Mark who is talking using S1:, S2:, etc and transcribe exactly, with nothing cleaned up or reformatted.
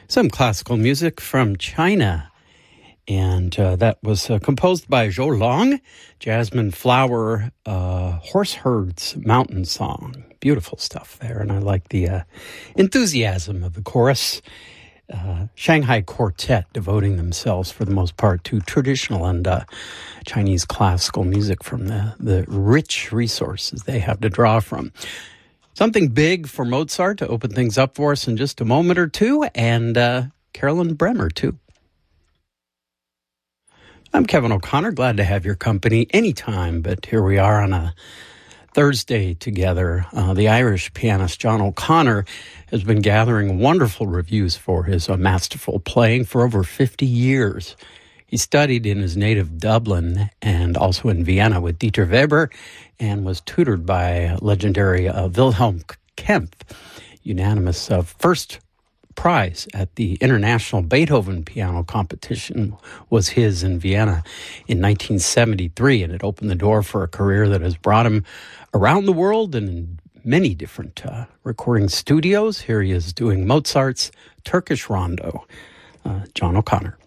S1: Some classical music from China. And uh, that was uh, composed by Zhou Long, Jasmine Flower, uh, Horse Herd's Mountain Song. Beautiful stuff there. And I like the uh, enthusiasm of the chorus. Uh, Shanghai Quartet devoting themselves for the most part to traditional and uh, Chinese classical music from the, the rich resources they have to draw from. Something big for Mozart to open things up for us in just a moment or two, and uh, Carolyn Bremer, too. I'm Kevin O'Connor, glad to have your company anytime, but here we are on a Thursday together. Uh, the Irish pianist John O'Connor has been gathering wonderful reviews for his uh, masterful playing for over fifty years. He studied in his native Dublin and also in Vienna with Dieter Weber and was tutored by legendary uh, Wilhelm Kempf. Unanimous uh, first prize at the International Beethoven Piano Competition was his in Vienna in nineteen seventy-three, and it opened the door for a career that has brought him around the world and in many different uh, recording studios. Here he is doing Mozart's Turkish Rondo. Uh, John O'Connor.